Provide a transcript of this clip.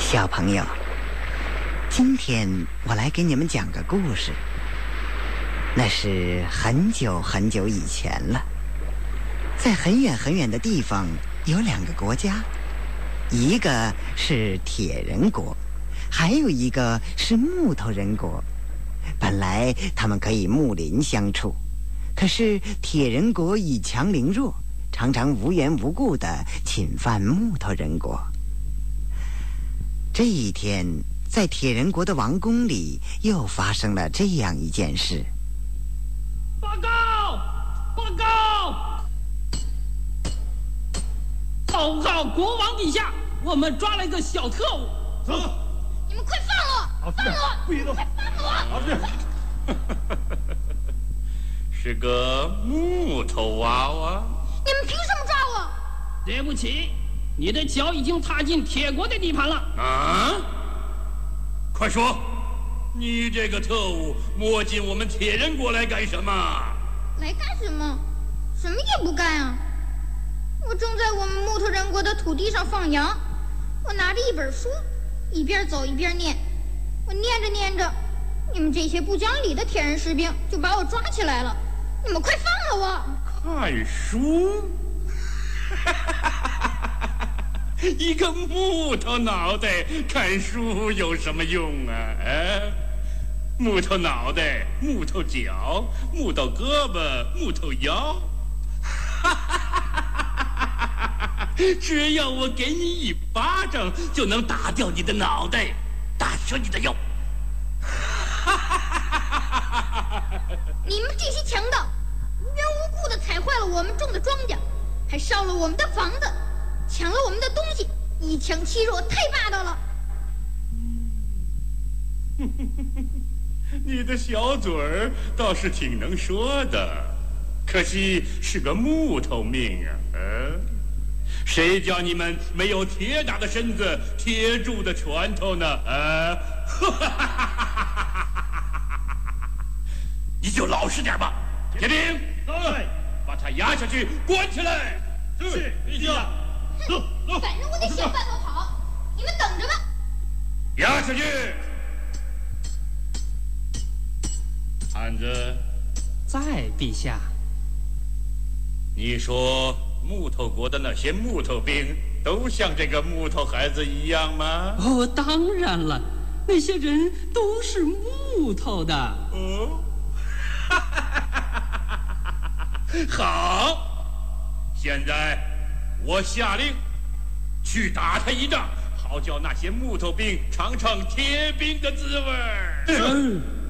小朋友，今天我来给你们讲个故事。那是很久很久以前了，在很远很远的地方有两个国家，一个是铁人国，还有一个是木头人国。本来他们可以睦邻相处，可是铁人国以强凌弱，常常无缘无故地侵犯木头人国。这一天，在铁人国的王宫里又发生了这样一件事。 报告！报告！报告国王陛下，我们抓了一个小特务。 走！ 你们快放我！放我！ 不许动！ 快放我！ 老师， 是个木头娃娃。 你们凭什么抓我？ 对不起，你的脚已经踏进铁国的地盘了。 啊！快说，你这个特务摸进我们铁人国来干什么？ 来干什么？什么也不干啊！我正在我们木头人国的土地上放羊，我拿着一本书，一边走一边念。我念着念着，你们这些不讲理的铁人士兵就把我抓起来了。你们快放了我！ 看书？一个木头脑袋看书有什么用啊？木头脑袋，木头脚，木头胳膊，木头腰。只要我给你一巴掌，就能打掉你的脑袋，打折你的腰。 你们这些强盗，无缘无故地踩坏了我们种的庄稼，还烧了我们的房子，抢了我们的东西，以强欺弱，太霸道了。 你的小嘴儿倒是挺能说的，可惜是个木头命啊！谁叫你们没有铁打的身子，铁铸的拳头呢？你就老实点吧。铁兵，把他押下去，关起来。 是，陛下。走走。 反正我得想办法跑，你们等着吧。 押下去。汉子， 在，陛下。 你说木头国的那些木头兵都像这个木头孩子一样吗？ 哦，当然了，那些人都是木头的。 哦，好，现在我下令去打他一仗，好叫那些木头兵尝尝铁兵的滋味。 是。